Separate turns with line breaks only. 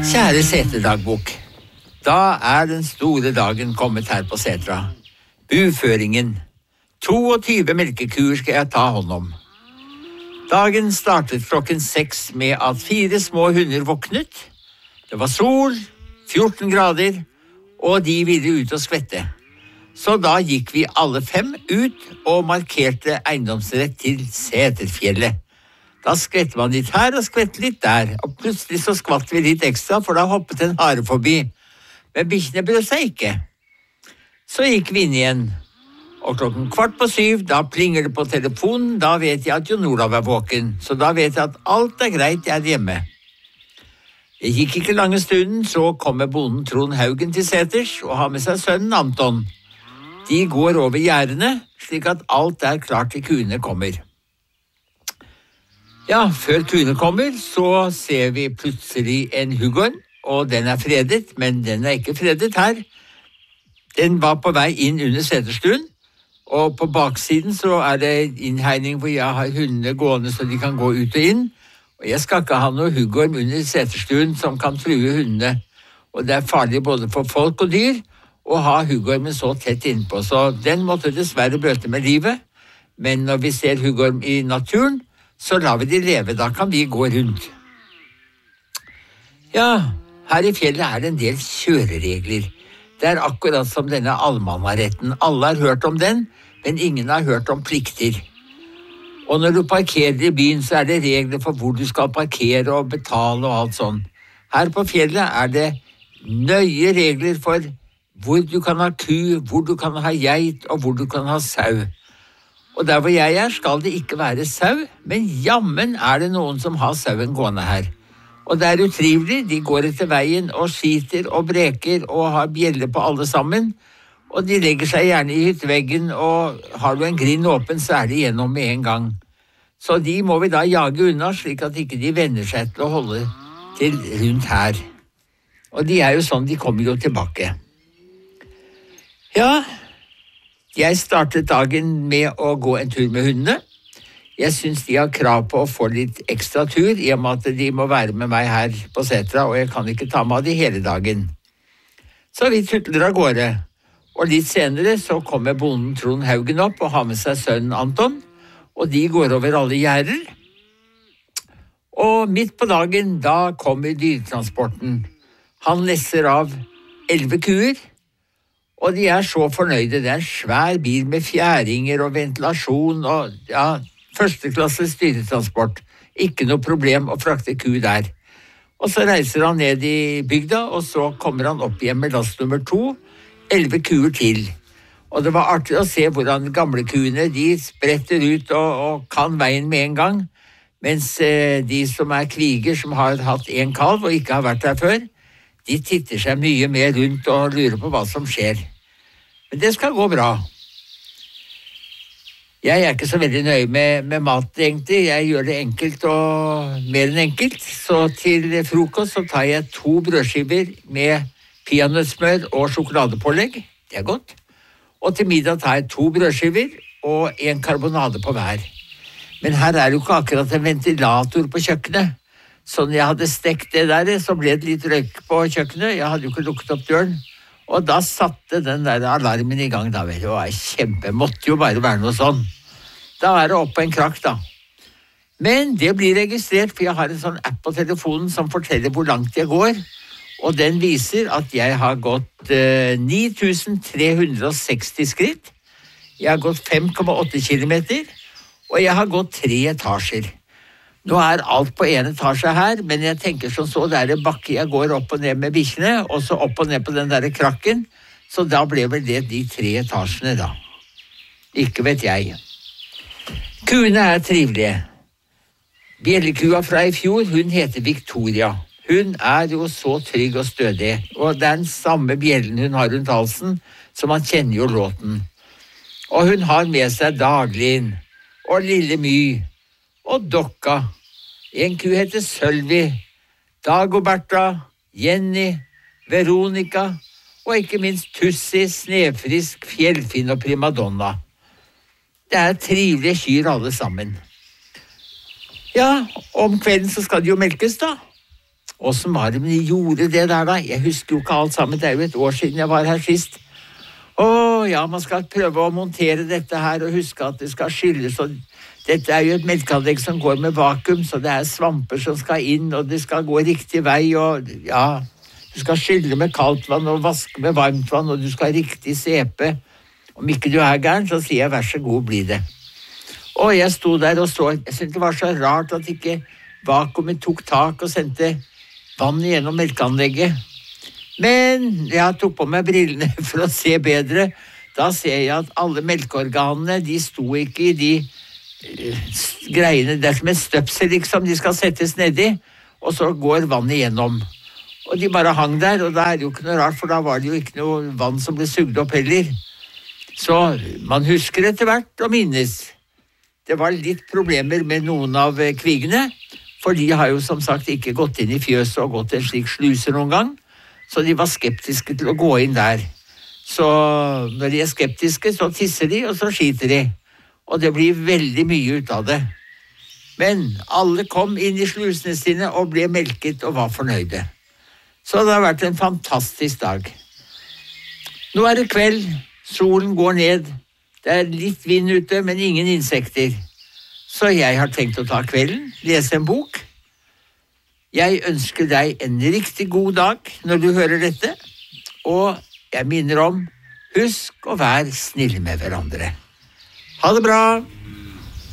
Kjære Seterdagbok, da den store dagen kommet her på Setra. Buføringen. 22 melkekuer skal jeg ta hånd om. Dagen startet 6:00 med at 4 små hunder våknet. Det var sol, 14 grader, og de ville ut og skvette. Så da gikk vi alle 5 ut og markerte eiendomsrett til Seterfjellet. Da skvettet man litt her og skvettet litt der, og plutselig så skvatt vi litt ekstra, for da hoppet en hare forbi. Men bikkjene brød seg ikke. Så gikk vi inn igjen, og 6:15, da plinger det på telefonen, da vet jeg at Jon Olav våken, så da vet jeg at alt greit, jeg hjemme. Det gikk ikke lange stunden, så kommer bonden Trond Haugen til Seters og har med seg sønnen Anton. De går over gjerdene, slik at alt klart til kuene kommer. Ja, før kuene kommer, så ser vi plutselig en huggorm, og den fredet, men den ikke fredet her. Den var på vei inn under seterstuen, og på baksiden så det innhegning hvor jeg har hundene gående så de kan gå ut og inn, og jeg skal ikke ha noe huggorm under seterstuen som kan true hundene, og det farlig både for folk og dyr å ha huggormen så tett innpå, så den måtte dessverre bøte med livet, men når vi ser huggorm i naturen, så lar vi de leve, da kan vi gå rundt. Ja, her i fjellet det en del kjøreregler. Det akkurat som denne allmannaretten. Alle har hørt om den, men ingen har hørt om plikter. Og når du parkerer i byen, så det regler for hvor du skal parkere og betale og alt sånt. Her på fjellet det nøye regler for hvor du kan ha ku, hvor du kan ha geit og hvor du kan ha sau. Og der hvor jeg skal det ikke være sau, men jammen det noen som har sauen gående her. Og det utrivelig, de går etter veien og skiter og breker og har bjeller på alle sammen, og de legger seg gjerne i hytteveggen, og har du en grind åpen, så det gjennom med en gang. Så de må vi da jage unna, slik at ikke de venner seg til å holde til rundt her. Og de jo sånn, de kommer jo tilbake. Ja, jeg startet dagen med å gå en tur med hundene. Jeg synes de har krav på å få litt ekstra tur, i og med at de må være med meg her på Setra, og jeg kan ikke ta meg av de hele dagen. Så vi tutler av gårde, og litt senere så kommer bonden Trond Haugen opp og har med seg sønnen Anton, og de går over alle gjerder. Og midt på dagen, da kommer dyretransporten. Han lesser av 11 kuer, og de så fornøyde. Det en svær bil med fjæringer og ventilasjon og førsteklasses dyretransport. Ikke noe problem å frakte ku der. Og så reiser han ned i bygda, og så kommer han opp igjen med last nummer 2, 11 kuer til. Og det var artig å se hvordan gamle kuene, de spretter ut og kan veien med en gang, mens de som kviger, som har hatt en kalv og ikke har vært der før, de titter seg mye mer rundt og lurer på hva som skjer. Men det skal gå bra. Jeg ikke så veldig nøye med mat, egentlig. Jeg gjør det enkelt og mer enn enkelt. Så til frokost så tar jeg 2 brødskiver med peanøttsmør og sjokoladepålegg. Det godt. Og til middag tar jeg 2 brødskiver og en karbonade på hver. Men her det jo ikke akkurat en ventilator på kjøkkenet. Så når jeg hadde stekt det der, så ble det litt røyk på kjøkkenet. Jeg hadde jo ikke lukket opp døren. Og da satte den der alarmen i gang. Da vet du, det måtte jo bare være noe sånn. Da det opp på en krakk da. Men det blir registrert, for jeg har en sånn app på telefonen som forteller hvor langt jeg går. Og den viser at jeg har gått 9360 skritt. Jeg har gått 5,8 kilometer, og jeg har gått 3 etasjer. Nå alt på en etasje her, men jeg tenker som så, det en bakke jeg går opp og ned med bikkjene, og så opp og ned på den der krakken, så da ble vel det de 3 etasjene da. Ikke vet jeg. Kuene trivelige. Bjellekua fra i fjor, hun heter Victoria. Hun jo så trygg og stødig, og det den samme bjellen hun har rundt halsen, så man kjenner jo låten. Og hun har med seg Daglin, og Lille My, og Dokka. En ku heter Sølvi, Dagoberta, Jenny, Veronica, og ikke minst Tussi, Snefrisk, Fjellfinn og Primadonna. Det trivelige kyr alle sammen. Ja, om kvelden så skal de jo melkes da. Hvordan var det, men de gjorde det der da? Jeg husker jo ikke alt sammen, det er jo et år siden jeg var her sist. Ja, man skal prøve å montere dette her og huske at det skal skylles, og dette er jo et melkeanlegg som går med vakuum, så det er svamper som skal inn, og det skal gå riktig vei, og ja, du skal skylle med kaldt vann og vaske med varmt vann, og du skal ha riktig sepe. Om ikke du er gæren, så sier jeg, vær så god, bli det. Og jeg sto der og så, jeg syntes det var så rart at ikke vakuumet tok tak og sendte vann gjennom melkeanlegget. Men jeg tok på meg brillene for å se bedre. Da ser jeg at alle melkeorganene, de sto ikke i de greiene, det er som en støpsel liksom, de skal settes nedi, og så går vannet gjennom. Og de bare hang der, og da er det jo ikke noe rart, for da var det jo ikke noe vann som ble sugd opp heller. Så man husker etter hvert og minnes. Det var litt problemer med noen av kvigene, for de har jo som sagt ikke gått inn i fjøset og gått en slik sluse noen gang, så de var skeptiske til å gå inn der. Så når de er skeptiske, så tisser de, og så skiter de. Og det blir veldig mye ut av det. Men alle kom inn i slusene sine og ble melket og var fornøyde. Så det har vært en fantastisk dag. Nå er det kveld, solen går ned, det er litt vind ute, men ingen insekter. Så jeg har tenkt å ta kvelden, lese en bok. Jeg ønsker deg en riktig god dag når du hører dette, og jeg minner om, husk å være snille med hverandre. Ha det bra!